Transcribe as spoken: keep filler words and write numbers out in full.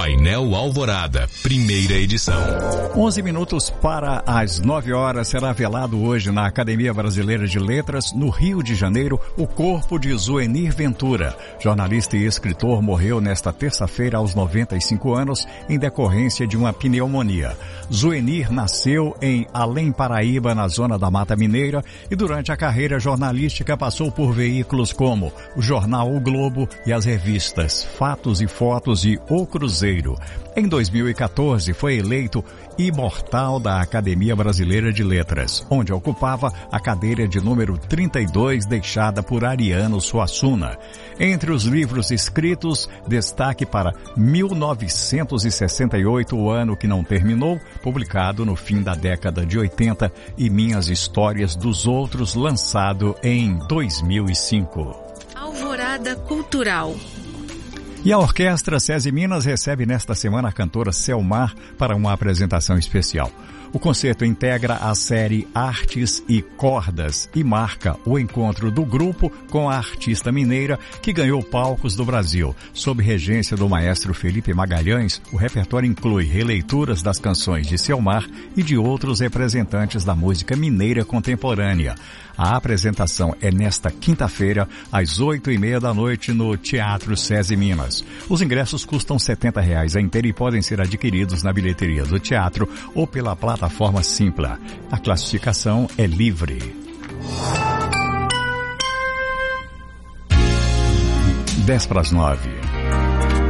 Painel Alvorada, primeira edição. onze minutos para as nove horas, será velado hoje na Academia Brasileira de Letras, no Rio de Janeiro, o corpo de Zuenir Ventura. Jornalista e escritor morreu nesta terça-feira aos noventa e cinco anos em decorrência de uma pneumonia. Zuenir nasceu em Além Paraíba, na zona da Mata Mineira, e durante a carreira jornalística passou por veículos como o jornal O Globo e as revistas Fatos e Fotos e O Cruzeiro. Em dois mil e quatorze, foi eleito imortal da Academia Brasileira de Letras, onde ocupava a cadeira de número trinta e dois, deixada por Ariano Suassuna. Entre os livros escritos, destaque para mil novecentos e sessenta e oito, o ano que não terminou, publicado no fim da década de oitenta, e Minhas Histórias dos Outros, lançado em dois mil e cinco. Alvorada Cultural. E a Orquestra SESI Minas recebe nesta semana a cantora Selmar para uma apresentação especial. O concerto integra a série Artes e Cordas e marca o encontro do grupo com a artista mineira que ganhou palcos do Brasil. Sob regência do maestro Felipe Magalhães, o repertório inclui releituras das canções de Selmar e de outros representantes da música mineira contemporânea. A apresentação é nesta quinta-feira, às oito e meia da noite, no Teatro SESI Minas. Os ingressos custam setenta reais a inteira e podem ser adquiridos na bilheteria do teatro ou pela plataforma Simpla. A classificação é livre. dez para as nove.